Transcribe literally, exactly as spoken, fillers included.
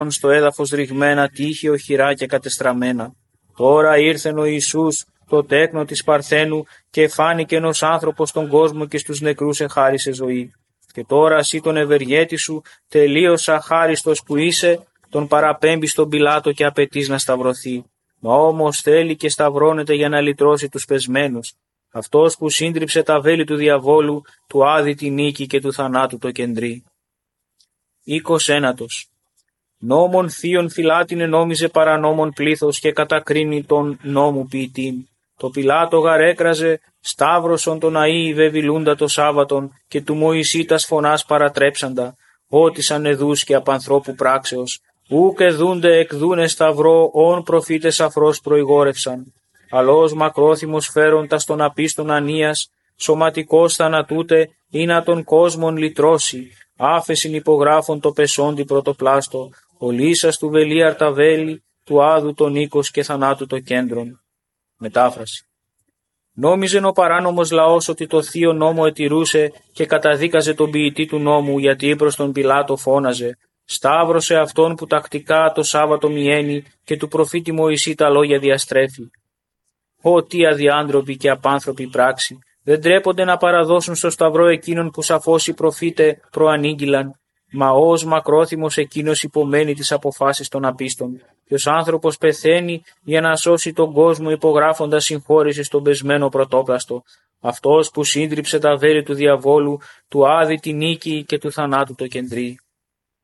στο έδαφος ρηγμένα, τείχη οχυρά και κατεστραμμένα. Τώρα ήρθεν ο Ιησούς, το τέκνο της Παρθένου, και φάνηκε ένας άνθρωπος στον κόσμο και στους νεκρούς εχάρισε ζωή. Και τώρα εσύ τον ευεργέτη σου, τελείως αχάριστος που είσαι, τον παραπέμπει στον Πιλάτο και απαιτείς να σταυρωθεί. Μα όμως θέλει και σταυρώνεται για να λυτρώσει τους πεσμένους. Αυτός που σύντριψε τα βέλη του διαβόλου, του άδει τη νίκη και του θανάτου το κεντρί. Οίκος ένατος. Νόμων θείων φυλάτινε νόμιζε παρανόμων πλήθος και κατακρίνει τον νόμου ποιητήν. Το Πιλάτο γαρέκραζε, σταύρωσον τον αΐ βεβηλούντα το Σάββατον και του Μωυσή τας φωνάς παρατρέψαντα, ότις ανεδούς και απ' ανθρώπου πράξεως, ούκ εδούνται εκδούνε σταυρό, όν προφήτες αφρός προηγόρευσαν. Αλός μακρόθυμος φέροντας τον απίστον ανίας, σωματικός θανατούτε, ή να τον κόσμον λυτρώσει, άφεσιν υπογράφων το πεσόντι πρωτοπλάστο, ο λύσας του βελίαρ τα βέλη, του άδου τον οίκος και θανάτου το κέντρον. Μετάφραση. Νόμιζεν ο παράνομος λαός ότι το θείο νόμο ετηρούσε και καταδίκαζε τον ποιητή του νόμου, γιατί προς τον Πιλάτο φώναζε, σταύρωσε αυτόν που τακτικά το Σάββατο μιαίνει και του προφήτη Μωυσή τα λόγια διαστρέφει. Ω τι αδιάντροπη και απάνθρωπη πράξη, δεν τρέπονται να παραδώσουν στο σταυρό εκείνον που σαφώς οι προφήτε προανήγγυλαν, μα ως μακρόθυμος εκείνος υπομένει τις αποφάσεις των απίστων. Ποιος άνθρωπος πεθαίνει για να σώσει τον κόσμο υπογράφοντας συγχώρηση στον πεσμένο πρωτόπλαστο, αυτός που σύντριψε τα βέλη του διαβόλου, του άδει τη νίκη και του θανάτου το κεντρί.